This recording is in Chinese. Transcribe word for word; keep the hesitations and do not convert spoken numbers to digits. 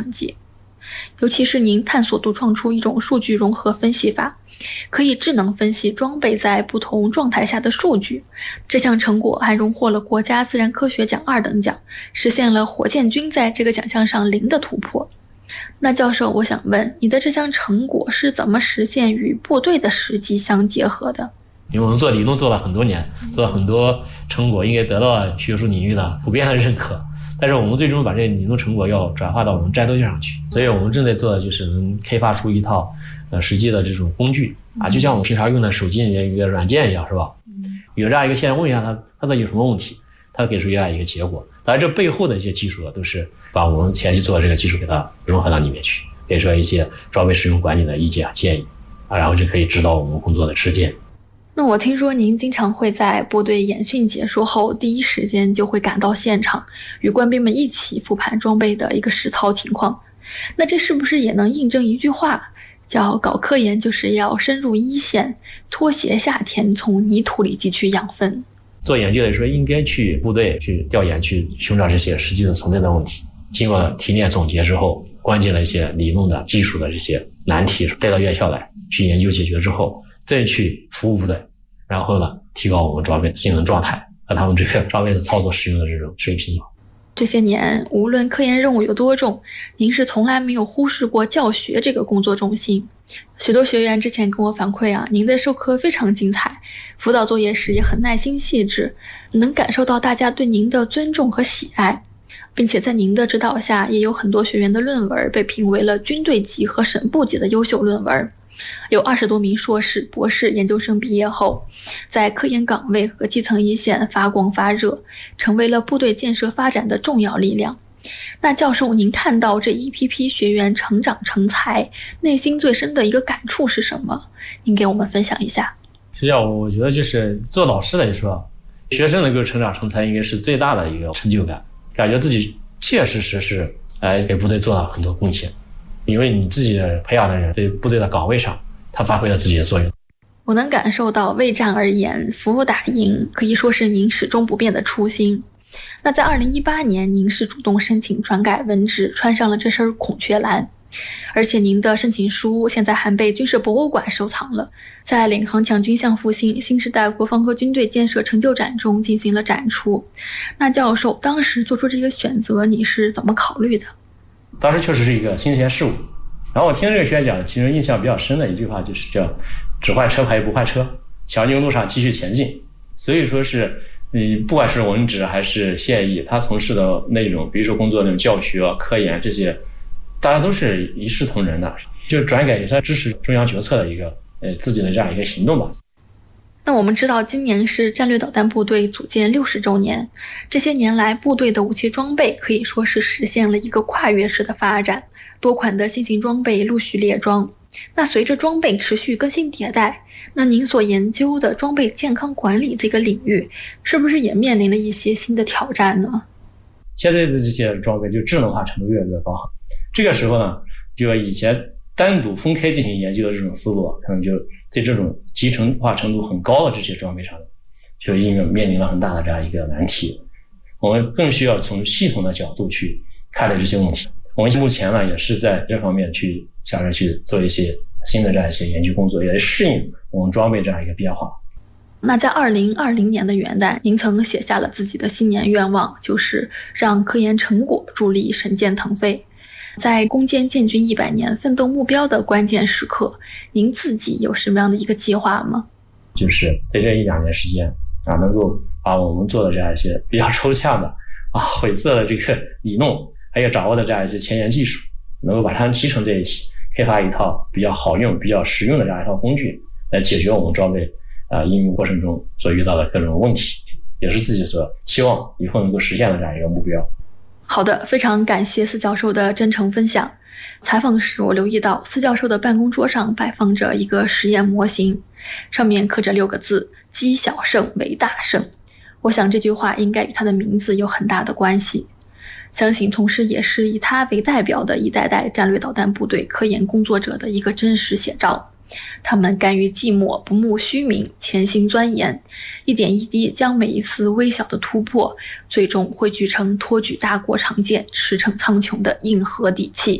成绩。尤其是您探索独创出一种数据融合分析法，可以智能分析装备在不同状态下的数据。这项成果还荣获了国家自然科学奖二等奖，实现了火箭军在这个奖项上零的突破。那教授，我想问，你的这项成果是怎么实现与部队的实际相结合的？ 因为我们做理论做了很多年，做了很多成果，应该得到了学术领域的普遍的认可。但是我们最终把这个理论成果要转化到我们战斗上去，所以我们正在做的就是能开发出一套呃实际的这种工具啊，就像我们平常用的手机里面一个软件一样，是吧？有这样一个现在问一下他，他的有什么问题，他给出这样一个结果。当然，这背后的一些技术都是把我们前期做的这个技术给它融合到里面去，比如说一些装备使用管理的意见啊、建议啊，然后就可以指导我们工作的实践。 那我听说您经常会在部队演训结束后第一时间就会赶到现场，与官兵们一起复盘装备的一个实操情况。那这是不是也能印证一句话，叫搞科研就是要深入一线，拖鞋下田，从泥土里汲取养分？ 做研究的时候应该去部队去调研，去寻找这些实际的存在的问题，经过提炼总结之后，关键的一些理论的技术的这些难题带到院校来去研究解决之后，再去服务部队，然后呢，提高我们装备性能状态和他们这个装备的操作使用的这种水平。 这些年，无论科研任务有多重，您是从来没有忽视过教学这个工作重心。许多学员之前跟我反馈啊，您的授课非常精彩，辅导作业时也很耐心细致，能感受到大家对您的尊重和喜爱，并且在您的指导下，也有很多学员的论文被评为了军队级和省部级的优秀论文。有二十多名硕士、博士、研究生毕业后，在科研岗位和基层一线发光发热，成为了部队建设发展的重要力量。那教授，您看到这一批批学员成长成才，内心最深的一个感触是什么？您给我们分享一下。 实际上，我觉得就是做老师来说，学生能够成长成才，应该是最大的一个成就感，感觉自己切实实是哎给部队做了很多贡献。因为你自己培养的人在部队的岗位上，他发挥了自己的作用。 我能感受到为战而言，服务打赢可以说是您始终不变的初心。那在二零一八年，您是主动申请转改文职，穿上了这身孔雀蓝，而且您的申请书现在还被军事博物馆收藏了，在领航强军向复兴新时代国防和军队建设成就展中进行了展出。那教授，当时做出这个选择，你是怎么考虑的？ 当时确实是一个新鲜事物，然后我听这个学员讲，其实印象比较深的一句话就是叫只换车牌不换车，强军路上继续前进。所以说是嗯，不管是文职还是现役，他从事的内容，比如说工作那种教学、科研这些，大家都是一视同仁的，就转改也算支持中央决策的一个呃自己的这样一个行动吧。 那我们知道，今年是战略导弹部队组建六十周年，这些年来，部队的武器装备可以说是实现了一个跨越式的发展，多款的新型装备陆续列装。那随着装备持续更新迭代，那您所研究的装备健康管理这个领域，是不是也面临了一些新的挑战呢？ 现在的这些装备就智能化程度越来越高，这个时候呢，就以前单独分开进行研究的这种思路，可能就在这种集成化程度很高的这些装备上，就应该面临了很大的这样一个难题。我们更需要从系统的角度去看待这些问题。我们目前呢，也是在这方面去想着去做一些新的这样一些研究工作，也适应我们装备这样一个变化。 那在二零二零年的元旦，您曾写下了自己的新年愿望，就是让科研成果助力神剑腾飞。在攻坚建军一百年奋斗目标的关键时刻，您自己有什么样的一个计划吗？ 就是在这一两年时间啊，能够把我们做的这样一些比较抽象的啊晦涩的这个理论，还有掌握的这样一些前沿技术，能够把它们集成在一起，开发一套比较好用、比较实用的这样一套工具，来解决我们装备啊应用过程中所遇到的各种问题，也是自己所期望以后能够实现的这样一个目标。 好的，非常感谢司教授的真诚分享。采访时我留意到司教授的办公桌上摆放着一个实验模型，上面刻着六个字：积小胜为大胜。我想这句话应该与他的名字有很大的关系，相信同时也是以他为代表的一代代战略导弹部队科研工作者的一个真实写照。他们甘于寂寞，不慕虚名，潜心钻研，一点一滴将每一次微小的突破最终汇聚成托举大国长剑、驰骋苍穹的硬核底气。